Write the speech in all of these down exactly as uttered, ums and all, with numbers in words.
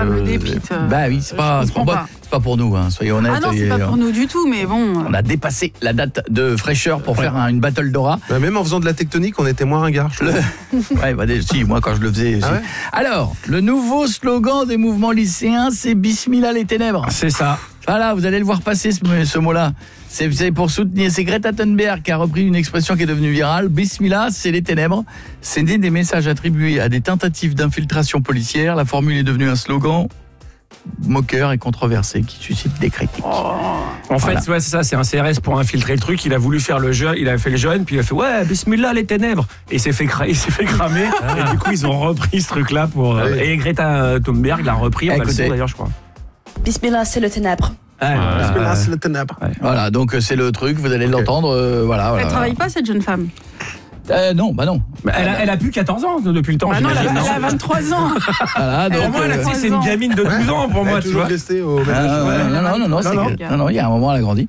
Ça me dépite. Bah oui, c'est pas, c'est pas, pas. c'est pas pour nous, hein, soyons honnêtes. Ah non, c'est pas pour nous du tout, mais bon. On a dépassé la date de fraîcheur pour ouais. faire un, une battle d'aura. Bah, même en faisant de la tectonique, on était moins ringard. Le... ouais, bah, si, moi quand je le faisais. Ah ouais. Alors, le nouveau slogan des mouvements lycéens, c'est Bismillah les ténèbres. C'est ça. Voilà, vous allez le voir passer ce, ce mot-là. C'est, c'est pour soutenir, c'est Greta Thunberg qui a repris une expression qui est devenue virale. Bismillah, c'est les ténèbres. C'est né des messages attribués à des tentatives d'infiltration policière. La formule est devenue un slogan moqueur et controversé qui suscite des critiques. Oh. En voilà. fait, ouais, c'est ça, c'est un C R S pour infiltrer le truc. Il a voulu faire le jeu, il a fait le jeune, puis il a fait ouais, Bismillah les ténèbres. Et il s'est fait, cra- il s'est fait cramer. Ah. Et du coup, ils ont repris ce truc-là pour. Ah oui. Et Greta Thunberg l'a repris. On va le dire d'ailleurs, je crois. Bismillah, c'est le ténèbre. Ah, voilà. Bismillah, c'est le ténèbre. Ouais. Voilà, donc c'est le truc, vous allez okay. l'entendre. Euh, voilà, voilà. Elle travaille pas, cette jeune femme. Euh, non, bah non. Bah, elle, a, elle a plus quatorze ans depuis le temps. Bah non, elle a, elle a vingt-trois ans. Voilà, donc, pour moi, la fille, c'est une gamine de douze ans pour moi, tu vois. Au ah, ouais, non, non, non, non, non, non, non, non, il y a un moment, elle a grandi.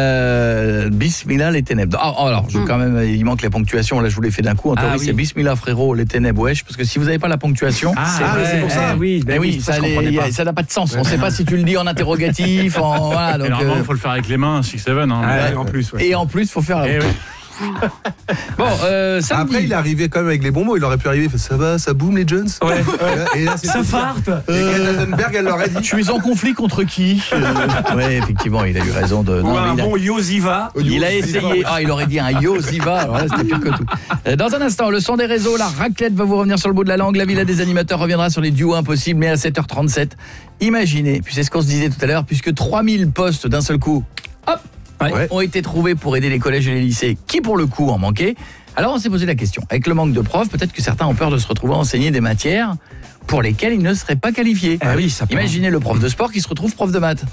Euh, Bismillah, les ténèbres. Oh, alors, je, quand même, il manque la ponctuation. Là, je vous l'ai fait d'un coup. En théorie, ah, oui. c'est Bismillah, frérot, les ténèbres, wesh. Parce que si vous n'avez pas la ponctuation, ah, c'est, ah, vrai, c'est pour ça. Eh, oui, ben oui, oui, ça, ça, les, ça n'a pas de sens. On ne sait pas si tu le dis en interrogatif. En, voilà, donc, normalement, il euh... faut le faire avec les mains, six sept. Hein, ah, en plus. Ouais. Et en plus, il faut faire. La... Bon, euh, après il est arrivé quand même avec les bons mots. Il aurait pu arriver, ça va, ça boum les Jones. Ouais. Et là, c'est ça farte. Euh, Greta Thunberg, elle leur a dit. Tu es en conflit contre qui euh, Ouais, effectivement, il a eu raison de. Ou non, un il bon a... Yoziva. Il a essayé. Ah, il aurait dit un Yoziva. Alors là, c'était pire que tout. Dans un instant, le son des réseaux, la raclette va vous revenir sur le bout de la langue. La villa des animateurs reviendra sur les duos impossibles, mais à sept heures trente-sept. Imaginez, puis c'est ce qu'on se disait tout à l'heure, puisque trois mille postes d'un seul coup. Hop. Ouais. ont été trouvés pour aider les collèges et les lycées qui pour le coup en manquaient. Alors on s'est posé la question, avec le manque de profs, peut-être que certains ont peur de se retrouver à enseigner des matières pour lesquelles ils ne seraient pas qualifiés. Ah oui, ça Imaginez le prof de sport qui se retrouve prof de maths.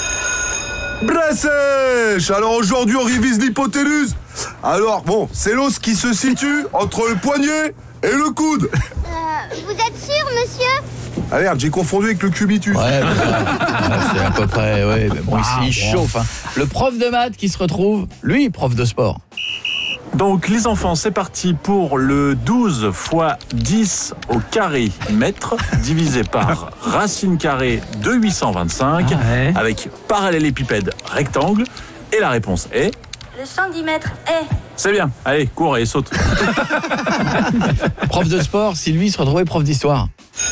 Bressèche. Alors aujourd'hui on révise l'hypoténuse. Alors bon, c'est l'os qui se situe entre le poignet et le coude. Euh, vous êtes sûr, monsieur ? Ah merde, j'ai confondu avec le cubitus. Ouais, c'est à peu près, ouais, mais bon, wow, il, il chauffe. Hein. Le prof de maths qui se retrouve, lui, prof de sport. Donc, les enfants, c'est parti pour le douze fois dix au carré mètre, divisé par racine carrée de huit cent vingt-cinq, ah ouais. avec parallélépipède rectangle. Et la réponse est... Le centimètre est... C'est bien, allez, cours et saute. Prof de sport, si lui se retrouvait prof d'histoire.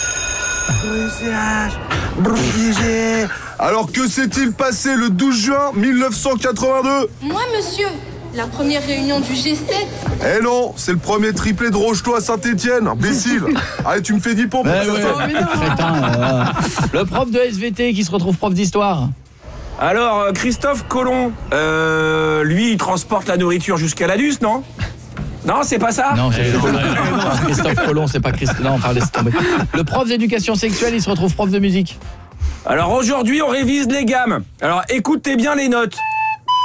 Alors que s'est-il passé le douze juin mille neuf cent quatre-vingt-deux ? Moi, monsieur, la première réunion du G sept. Eh non, c'est le premier triplé de Rocheteau à Saint-Étienne, imbécile. Allez, tu me fais dix pompes. Ouais, ouais, ouais. Crétin, euh, le prof de S V T qui se retrouve prof d'histoire. Alors, Christophe Colomb, euh, lui, il transporte la nourriture jusqu'à l'anus, non ? Non, c'est pas ça ? Non, c'est pas Christophe Colomb, c'est pas Christophe. Non, enfin, laisse tomber. Le prof d'éducation sexuelle, il se retrouve prof de musique. Alors aujourd'hui, on révise les gammes. Alors écoutez bien les notes.